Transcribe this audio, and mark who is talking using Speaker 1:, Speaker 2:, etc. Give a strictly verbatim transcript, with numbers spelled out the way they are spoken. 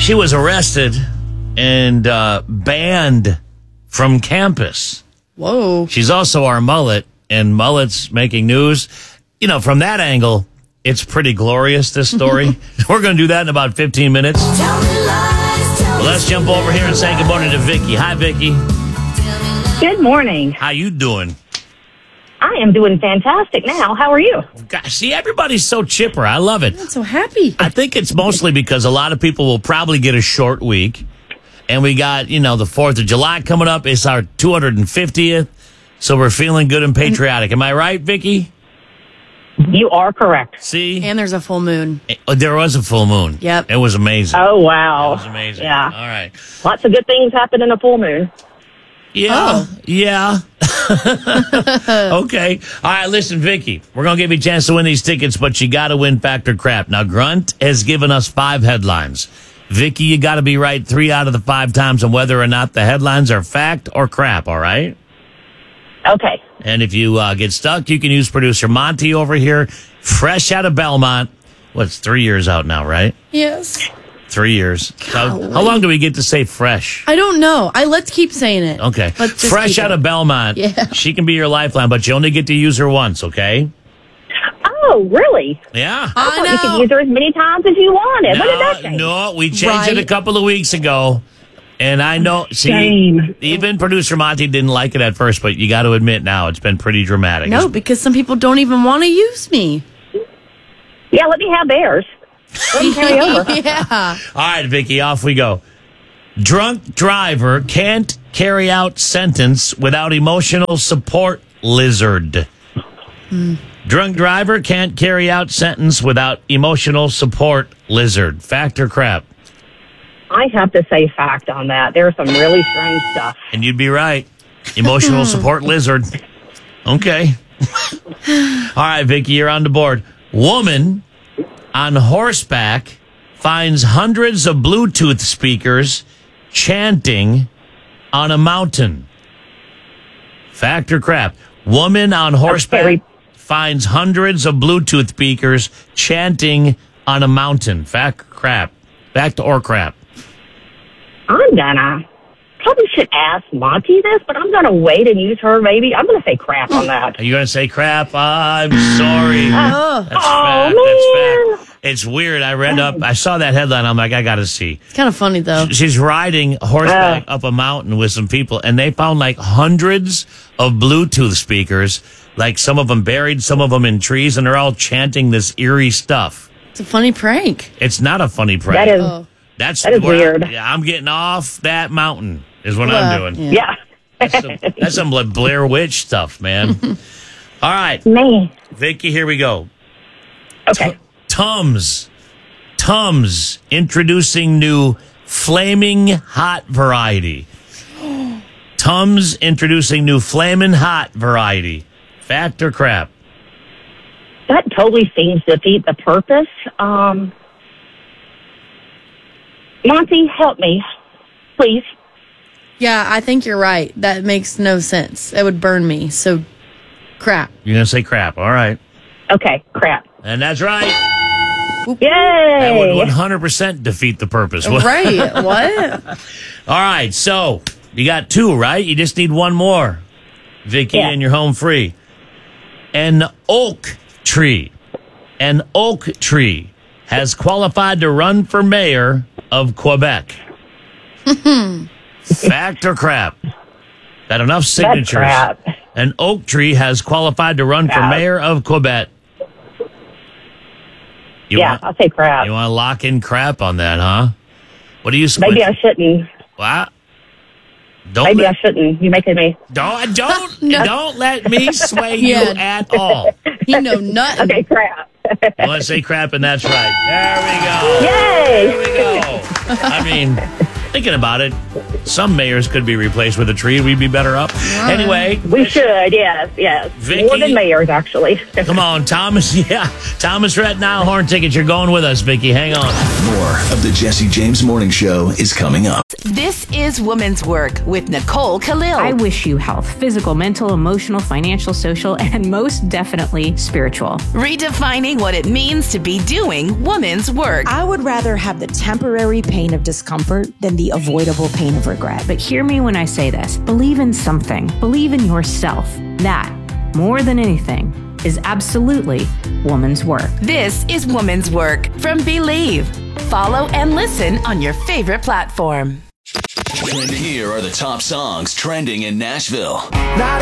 Speaker 1: She was arrested and uh, banned from campus.
Speaker 2: Whoa.
Speaker 1: She's also our mullet, and mullet's making news. You know, from that angle, it's pretty glorious, this story. We're going to do that in about fifteen minutes. Well, let's jump over here and say good morning to Vicky. Hi, Vicky.
Speaker 3: Good morning.
Speaker 1: How you doing?
Speaker 3: I am doing fantastic now. How are you?
Speaker 1: God, see, everybody's so chipper. I love it.
Speaker 2: I'm so happy.
Speaker 1: I think it's mostly because a lot of people will probably get a short week. And we got, you know, the fourth of July coming up. It's our two hundred fiftieth. So we're feeling good and patriotic. Am I right, Vicky?
Speaker 3: You are correct.
Speaker 1: See?
Speaker 2: And there's a full moon.
Speaker 1: Oh, there was a full moon.
Speaker 2: Yep.
Speaker 1: It was amazing.
Speaker 3: Oh, wow.
Speaker 1: It was amazing.
Speaker 3: Yeah.
Speaker 1: All right.
Speaker 3: Lots of good things happen in a full moon.
Speaker 1: Yeah.
Speaker 2: Oh.
Speaker 1: Yeah. Okay. All right, listen, Vicky, we're going to give you a chance to win these tickets, but you got to win Factor Crap. Now, Grunt has given us five headlines. Vicky, you got to be right three out of the five times on whether or not the headlines are fact or crap, all right?
Speaker 3: Okay.
Speaker 1: And if you uh, get stuck, you can use producer Monty over here, fresh out of Belmont. What's three years out now, right?
Speaker 2: Yes.
Speaker 1: Three years. So
Speaker 2: Golly.
Speaker 1: how long do we get to say fresh?
Speaker 2: I don't know. I let's keep saying it.
Speaker 1: Okay.
Speaker 2: Let's just
Speaker 1: Fresh
Speaker 2: keep
Speaker 1: out
Speaker 2: it.
Speaker 1: of Belmont.
Speaker 2: Yeah.
Speaker 1: She can be your lifeline, but you only get to use her once, okay?
Speaker 3: Oh, really?
Speaker 1: Yeah.
Speaker 3: I
Speaker 2: I
Speaker 3: thought you could
Speaker 2: know.
Speaker 3: use her as many times as you wanted. When did that
Speaker 1: No,
Speaker 3: change?
Speaker 1: no, we changed it a
Speaker 2: Right.
Speaker 1: couple of weeks ago. And I know, see,
Speaker 3: Shame.
Speaker 1: even producer Monty didn't like it at first, but you got to admit now it's been pretty dramatic.
Speaker 2: No, because some people don't even want to use me.
Speaker 3: Yeah, let me have theirs. Let them carry over.
Speaker 2: Yeah.
Speaker 1: All right, Vicky, off we go. Drunk driver can't carry out sentence without emotional support lizard.
Speaker 2: Mm.
Speaker 1: Drunk driver can't carry out sentence without emotional support lizard. Fact or crap?
Speaker 3: I have to say fact on that. There's some really strange stuff.
Speaker 1: And you'd be right. Emotional support lizard. Okay. All right, Vicky, you're on the board. Woman on horseback finds hundreds of Bluetooth speakers chanting on a mountain. Fact or crap? Woman on horseback
Speaker 3: very-
Speaker 1: finds hundreds of Bluetooth speakers chanting on a mountain. Fact or crap? Fact or crap?
Speaker 3: I'm gonna probably should ask Monty this, but I'm gonna wait and use her. Maybe I'm gonna say crap on that.
Speaker 1: Are you going to say crap? I'm sorry.
Speaker 2: Oh,
Speaker 1: That's
Speaker 3: Oh,
Speaker 1: fact.
Speaker 3: man.
Speaker 1: That's fact. It's weird. I read up. I saw that headline. I'm like, I got to see.
Speaker 2: it's kind of funny though.
Speaker 1: She's riding horseback up a mountain with some people, and they found like hundreds of Bluetooth speakers. Like some of them buried, some of them in trees, and they're all chanting this eerie stuff.
Speaker 2: It's a funny prank.
Speaker 1: It's not a funny prank.
Speaker 3: That is,
Speaker 2: Oh.
Speaker 1: That's
Speaker 3: that is
Speaker 1: where
Speaker 3: weird.
Speaker 1: I, yeah, I'm getting off that mountain. Is what
Speaker 2: Well,
Speaker 1: I'm doing.
Speaker 2: yeah.
Speaker 3: yeah,
Speaker 1: That's some, that's some like Blair Witch stuff, man. All right,
Speaker 3: man.
Speaker 1: Vicky, here we go.
Speaker 3: Okay.
Speaker 1: Tums. Tums introducing new flaming hot variety. Tums introducing new flaming hot variety. Fact or crap?
Speaker 3: That totally seems to defeat the purpose. Um, Monty, help me, please.
Speaker 2: Yeah, I think you're right. That makes no sense. It would burn me. So, crap.
Speaker 1: You're going to say crap. All right.
Speaker 3: Okay, crap.
Speaker 1: And that's right. That would
Speaker 3: Yay!
Speaker 1: one hundred percent defeat the purpose.
Speaker 2: Right. What?
Speaker 1: All right. So you got two, right? You just need one more, Vicky,
Speaker 3: Yeah.
Speaker 1: and you're home free. An oak tree. An oak tree has qualified to run for mayor of Quebec. Fact or crap? Got enough signatures.
Speaker 3: crap.
Speaker 1: An oak tree has qualified to run for
Speaker 3: Crap.
Speaker 1: mayor of Quebec. You
Speaker 3: Yeah,
Speaker 1: want,
Speaker 3: I'll say crap.
Speaker 1: you want to lock in crap on that, huh? What do you
Speaker 3: Maybe
Speaker 1: squint-
Speaker 3: I shouldn't.
Speaker 1: What? Don't
Speaker 3: Maybe
Speaker 1: let,
Speaker 3: I shouldn't. You're making me.
Speaker 1: don't don't
Speaker 2: No.
Speaker 1: don't let me sway you
Speaker 2: Yeah.
Speaker 1: at all.
Speaker 2: He know nothing.
Speaker 3: Okay, crap.
Speaker 1: You want to say crap, and that's right. There we go.
Speaker 3: Yay!
Speaker 1: There we go. I mean, thinking about it, some mayors could be replaced with a tree. We'd be better up.
Speaker 2: Right.
Speaker 1: Anyway.
Speaker 3: We should, yes, yes.
Speaker 1: Vicky,
Speaker 3: more than mayors, actually.
Speaker 1: Come on, Thomas. Yeah, Thomas Rhett, Nile Horn tickets. You're going with us, Vicky. Hang on.
Speaker 4: More of the Jesse James Morning Show is coming up.
Speaker 5: This is Woman's Work with Nicole Khalil.
Speaker 6: I wish you health, physical, mental, emotional, financial, social, and most definitely spiritual.
Speaker 5: Redefining what it means to be doing woman's work.
Speaker 7: I would rather have the temporary pain of discomfort than the avoidable pain of regret.
Speaker 6: But hear me when I say this. Believe in something. Believe in yourself. That, more than anything, is absolutely woman's work.
Speaker 5: This is Woman's Work from Believe. Follow and listen on your favorite platform.
Speaker 4: Here are the top songs trending in Nashville.
Speaker 8: Not